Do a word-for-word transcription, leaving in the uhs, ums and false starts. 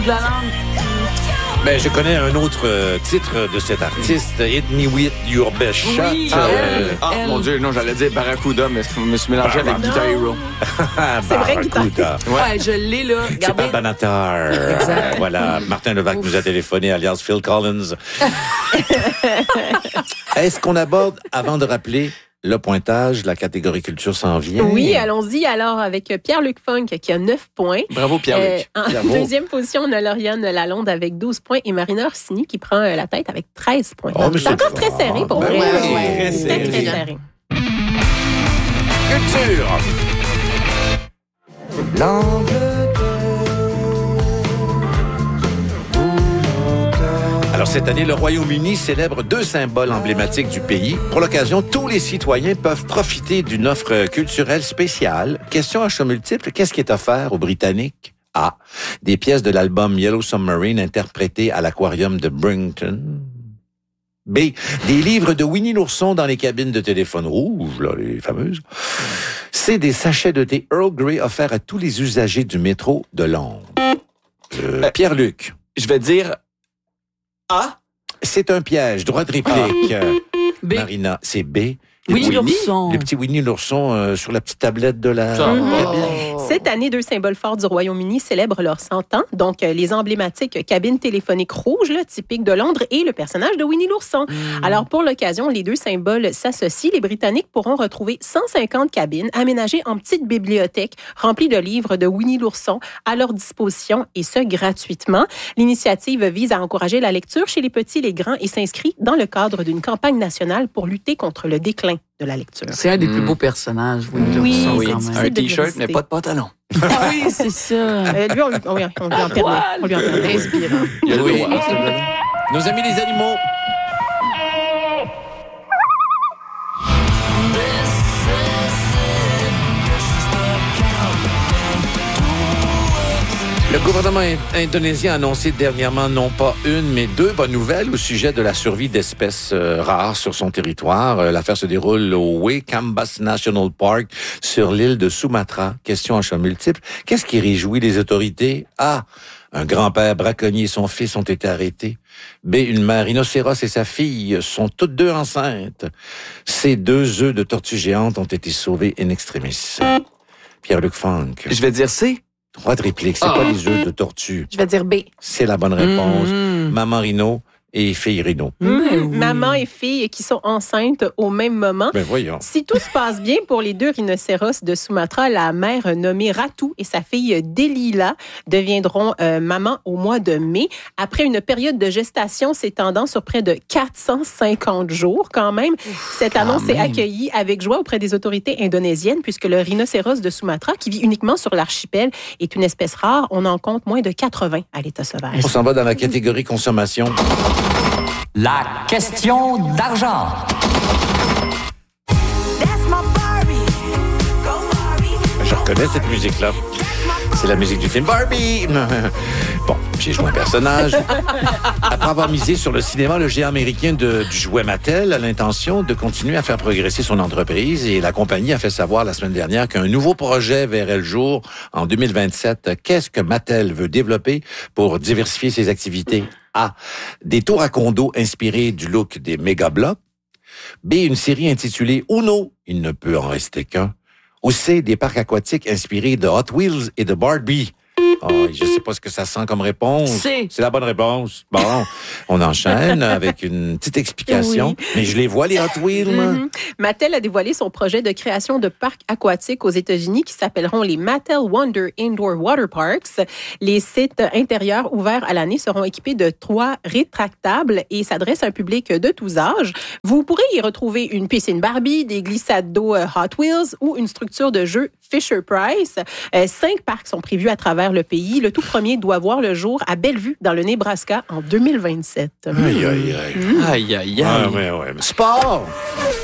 de la langue. Ben, je connais un autre euh, titre de cet artiste, Hit Me With Your Best Shot. Oui, Ah, elle, ouais. Ah, elle. mon Dieu, non, j'allais dire Barracuda, mais je me suis mélangé avec Guitar Hero. C'est vrai, Guitar. Ouais, je l'ai, là. C'est Regardez. pas Banatar. Exact. Voilà, Martin Levac nous a téléphoné, alias Phil Collins. Est-ce qu'on aborde, avant de rappeler le pointage, la catégorie culture s'en vient? Oui, allons-y alors avec Pierre-Luc Funk qui a neuf points. Bravo, Pierre-Luc. Euh, en Bravo. deuxième position, on a Lauriane Lalonde avec douze points et Marina Orsini qui prend euh, la tête avec treize points. Oh, mais c'est c'est encore fort. très serré pour Ben vrai. oui, Ouais, très c'est très, serré. très serré. Culture! Alors, cette année, le Royaume-Uni célèbre deux symboles emblématiques du pays. Pour l'occasion, tous les citoyens peuvent profiter d'une offre culturelle spéciale. Question à choix multiple, qu'est-ce qui est offert aux Britanniques? A. Des pièces de l'album Yellow Submarine interprétées à l'aquarium de Brington. B. Des livres de Winnie l'ourson dans les cabines de téléphone rouge, là, les fameuses. C. Des sachets de thé Earl Grey offerts à tous les usagers du métro de Londres. Euh, Pierre-Luc. Je vais dire A. C'est un piège. Droit de réplique. Euh, B. Marina, c'est B. Le Oui, petit- l'ourson. Le petit Winnie l'ourson euh, sur la petite tablette de la Ça cabine. va. Cette année, deux symboles forts du Royaume-Uni célèbrent leurs cent ans. Donc, euh, les emblématiques cabines téléphoniques rouges, là, typiques de Londres, et le personnage de Winnie l'ourson. Alors, pour l'occasion, les deux symboles s'associent. Les Britanniques pourront retrouver cent cinquante cabines aménagées en petites bibliothèques remplies de livres de Winnie l'ourson à leur disposition, et ce, gratuitement. L'initiative vise à encourager la lecture chez les petits et les grands et s'inscrit dans le cadre d'une campagne nationale pour lutter contre le déclin de la lecture. C'est un des plus Mm. beaux personnages, Winnie Oui, l'ourson, Oui, quand c'est même. un de T-shirt, publicité. mais pas de pantalon. Ah oui, c'est ça. Euh, lui, on, lui- on lui en- on lui en permet. On lui en permet. Inspirant. Il y a le Oui. droit, ce gars-là. Nos amis les animaux. Le gouvernement indonésien a annoncé dernièrement non pas une, mais deux bonnes nouvelles au sujet de la survie d'espèces euh, rares sur son territoire. Euh, L'affaire se déroule au Wakambas National Park sur l'île de Sumatra. Question à choix multiple. Qu'est-ce qui réjouit les autorités? A. Un grand-père braconnier et son fils ont été arrêtés. B. Une mère rhinocéros et sa fille sont toutes deux enceintes. C. Deux œufs de tortue géante ont été sauvés in extremis. Pierre-Luc Funk. Je vais dire C. Droit de réplique, c'est Ah. pas les œufs de tortue. Je vais dire B. C'est la bonne réponse. Mhm. Maman Rhino et fille Rhino. Mais oui. Maman et fille qui sont enceintes au même moment. Ben voyons. Si tout se passe bien pour les deux rhinocéros de Sumatra, la mère nommée Ratu et sa fille Delila deviendront euh, maman au mois de mai. Après une période de gestation s'étendant sur près de quatre cent cinquante jours quand même. Cette quand annonce est même. accueillie avec joie auprès des autorités indonésiennes puisque le rhinocéros de Sumatra, qui vit uniquement sur l'archipel, est une espèce rare. On en compte moins de quatre-vingts à l'état sauvage. On s'en va dans la catégorie consommation. La question d'argent. Je reconnais cette musique-là. C'est la musique du film Barbie. Bon, j'ai joué un personnage. Après avoir misé sur le cinéma, le géant américain de, du jouet Mattel a l'intention de continuer à faire progresser son entreprise et la compagnie a fait savoir la semaine dernière qu'un nouveau projet verrait le jour en deux mille vingt-sept. Qu'est-ce que Mattel veut développer pour diversifier ses activités? A. Des tours à condos inspirés du look des méga-blocs. B. Une série intitulée Uno, il ne peut en rester qu'un. Ou C. Des parcs aquatiques inspirés de Hot Wheels et de Barbie. Oh, je sais pas ce que ça sent comme réponse. C. C'est la bonne réponse. Bon, on enchaîne avec une petite explication. Oui. Mais je les vois, les Hot Wheels, moi. Mhm. Mattel a dévoilé son projet de création de parcs aquatiques aux États-Unis qui s'appelleront les Mattel Wonder Indoor Water Parks. Les sites intérieurs ouverts à l'année seront équipés de toits rétractables et s'adressent à un public de tous âges. Vous pourrez y retrouver une piscine Barbie, des glissades d'eau euh, Hot Wheels ou une structure de jeu Fisher-Price. Euh, cinq parcs sont prévus à travers le pays. Le tout premier doit voir le jour à Bellevue, dans le Nebraska, en deux mille vingt-sept. Aïe, aïe, aïe. Aïe, aïe, aïe. Ouais, ouais, ouais. Sport!